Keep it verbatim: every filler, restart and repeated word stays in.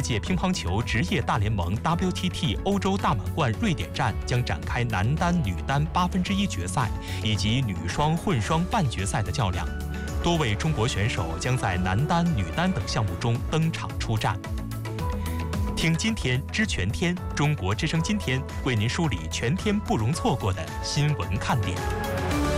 界乒乓球职业大联盟 W T T 欧洲大满贯瑞典站将展开男单、女单八分之一决赛以及女双、混双半决赛的较量。多位中国选手将在男单、女单等项目中登场出战。听今天知全天，中国之声今天为您梳理全天不容错过的新闻看点。